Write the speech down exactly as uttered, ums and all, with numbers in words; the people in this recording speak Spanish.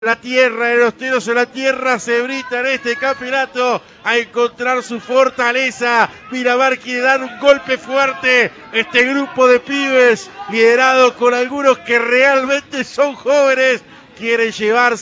La tierra de los teros en la tierra se brinda en este campeonato a encontrar su fortaleza. Miramar quiere dar un golpe fuerte. Este grupo de pibes, liderado con algunos que realmente son jóvenes, quieren llevarse